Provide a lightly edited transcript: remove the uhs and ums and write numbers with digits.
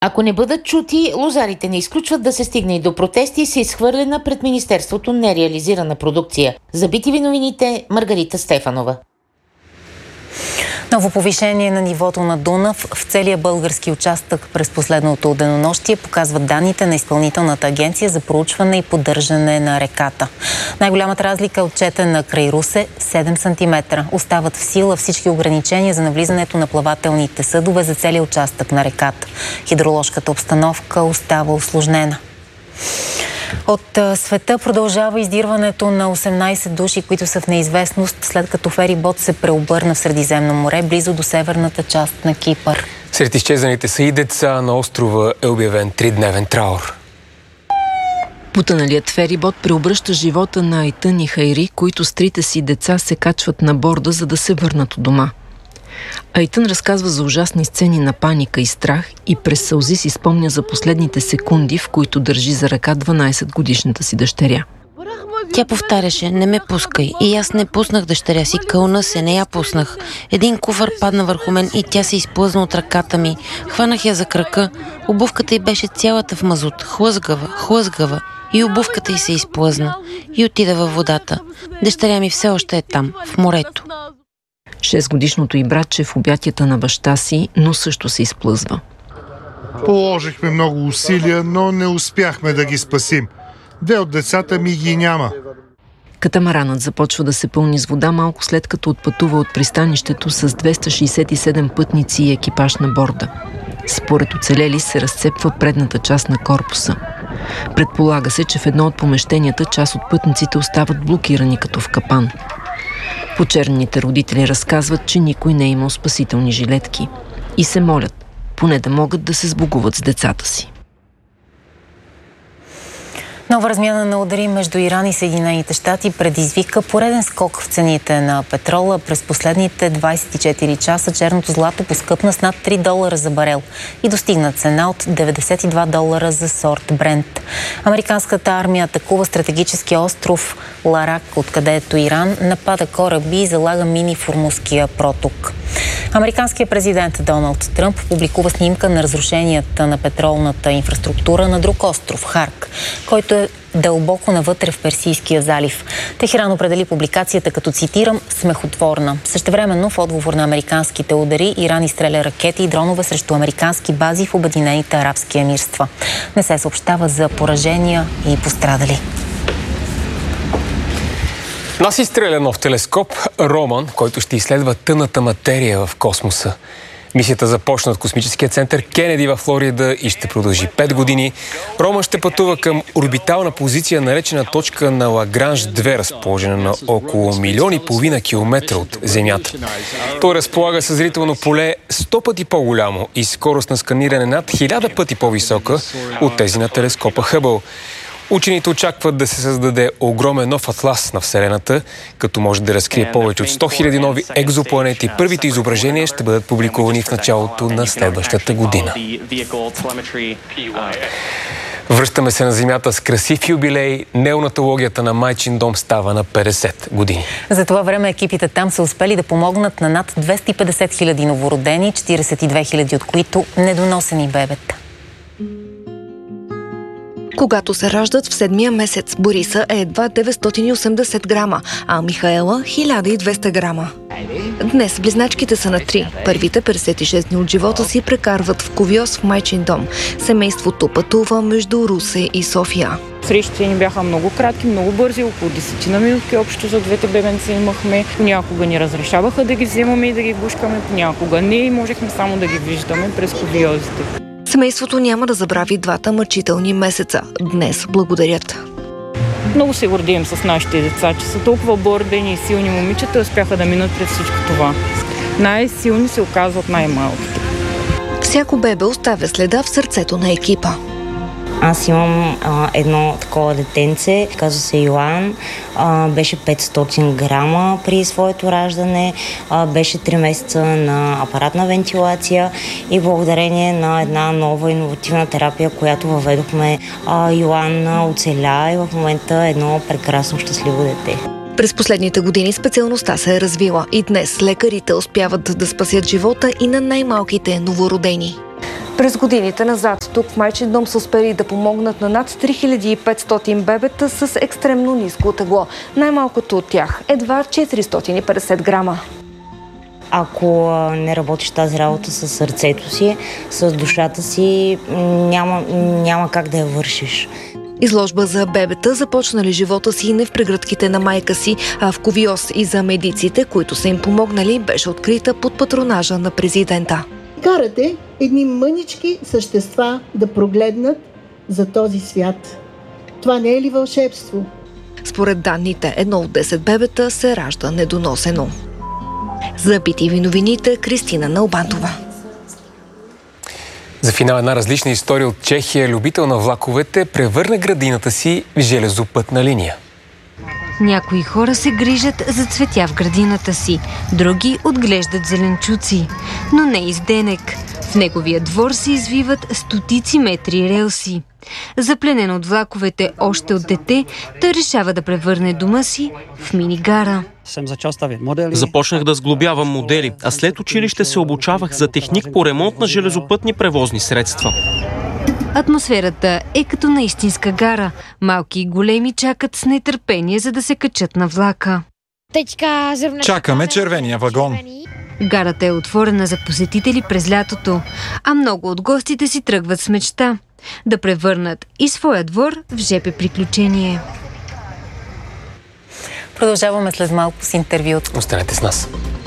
Ако не бъдат чути, лозарите не изключват да се стигне и до протести с изхвърлена пред Министерството нереализирана продукция. За BTV новините, Маргарита Стефанова. Ново повишение на нивото на Дунав в целия български участък през последното денонощие показват данните на Изпълнителната агенция за проучване и поддържане на реката. Най-голямата разлика е отчетена край Русе – 7 см. Остават в сила всички ограничения за навлизането на плавателните съдове за целия участък на реката. Хидроложката обстановка остава усложнена. От света продължава издирването на 18 души, които са в неизвестност, след като ферибот се преобърна в Средиземно море, близо до северната част на Кипър. Сред изчезнаните са и деца. На острова е обявен 3-дневен траур. Потъналият ферибот преобръща живота на Айтън и Хайри, които с трите си деца се качват на борда, за да се върнат у дома. Айтън разказва за ужасни сцени на паника и страх и през сълзи си спомня за последните секунди, в които държи за ръка 12-годишната си дъщеря. Тя повтаряше: "Не ме пускай." И аз не пуснах дъщеря си, кълна се, не я пуснах. Един куфар падна върху мен и тя се изплъзна от ръката ми. Хванах я за крака. Обувката й беше цялата в мазут, хлъзгава. И обувката й се изплъзна. И отида във водата. Дъщеря ми все още е там, в морето. 6-годишното й братче в обятията на баща си, но също се изплъзва. Положихме много усилия, но не успяхме да ги спасим. 2 от децата ми ги няма. Катамаранът започва да се пълни с вода малко след като отпътува от пристанището с 267 пътници и екипаж на борда. Според оцелели се разцепва предната част на корпуса. Предполага се, че в едно от помещенията част от пътниците остават блокирани като в капан. Почернените родители разказват, че никой не е имал спасителни жилетки и се молят, поне да могат да се сбогуват с децата си. Нова размяна на удари между Иран и Съединените щати предизвика пореден скок в цените на петрола. През последните 24 часа черното злато поскъпна с над $3 за барел и достигна цена от $92 за сорт Брент. Американската армия атакува стратегическия остров Ларак, откъдето Иран напада кораби и залага мини в Ормузския проток. Американският президент Доналд Тръмп публикува снимка на разрушенията на петролната инфраструктура на друг остров, Харк, който е дълбоко навътре в Персийския залив. Техеран определи публикацията като, цитирам, смехотворна. Същевременно, в отговор на американските удари, Иран изстреля ракети и дронове срещу американски бази в Обединените арабски емирства. Не се съобщава за поражения и пострадали. Нас изстреля нов телескоп Роман, който ще изследва тъмната материя в космоса. Мисията започна от космическия център Кенеди във Флорида и ще продължи 5 години. Роман ще пътува към орбитална позиция, наречена точка на Лагранж 2, разположена на около 1,5 милиона километра от Земята. Той разполага със зрително поле 100 пъти по-голямо и скорост на сканиране над 1000 пъти по-висока от тези на телескопа Хъбъл. Учените очакват да се създаде огромен нов атлас на Вселената, като може да разкрие повече от 100 000 нови екзопланети. Първите изображения ще бъдат публикувани в началото на следващата година. Връщаме се на Земята с красив юбилей. Неонатологията на Майчин дом става на 50 години. За това време екипите там са успели да помогнат на над 250 000 новородени, 42 000 от които недоносени бебета. Когато се раждат в 7-я месец, Бориса е едва 980 грама, а Михаела – 1200 грама. Днес близначките са на 3. Първите 56 дни от живота си прекарват в кувьоз в Майчин дом. Семейството пътува между Русе и София. Срещите ни бяха много кратки, много бързи, около 10 минутки общо за двете бебенца имахме. Понякога ни разрешаваха да ги вземаме и да ги гушкаме, понякога не и можехме само да ги виждаме през кувьозите. Семейството няма да забрави 2 мъчителни месеца. Днес благодарят. Много се гордеем с нашите деца, че са толкова бордени и силни момичета, успяха да минат през всичко това. Най-силни се оказват най-малките. Всяко бебе оставя следа в сърцето на екипа. Аз имам едно такова детенце, казва се Йоан, беше 500 грама при своето раждане, беше 3 месеца на апаратна вентилация и благодарение на една нова иновативна терапия, която въведохме, Йоан оцеля и в момента е едно прекрасно щастливо дете. През последните години специалността се е развила и днес лекарите успяват да спасят живота и на най-малките новородени. През годините назад тук в Майчин дом са успели да помогнат на над 3500 бебета с екстремно ниско тегло. Най-малкото от тях едва 450 грама. Ако не работиш тази работа с сърцето си, с душата си, няма как да я вършиш. Изложба за бебета, започнали живота си не в прегръдките на майка си, а в Ковиоз, и за медиците, които са им помогнали, беше открита под патронажа на президента. Карате едни мънички същества да прогледнат за този свят. Това не е ли вълшебство? Според данните, 1 от 10 бебета се ражда недоносено. За BTV новините, Кристина Налбантова. За финал една различна история от Чехия. Любител на влаковете превърна градината си в железопътна линия. Някои хора се грижат за цветя в градината си, други отглеждат зеленчуци, но не и с денек. В неговия двор се извиват стотици метри релси. Запленен от влаковете още от дете, той решава да превърне дома си в мини-гара. Започнах да сглобявам модели, а след училище се обучавах за техник по ремонт на железопътни превозни средства. Атмосферата е като на истинска гара. Малки и големи чакат с нетърпение, за да се качат на влака. Чакаме червения вагон. Гарата е отворена за посетители през лятото, а много от гостите си тръгват с мечта да превърнат и своя двор в ЖП приключение. Продължаваме след малко с интервюто. Останете с нас.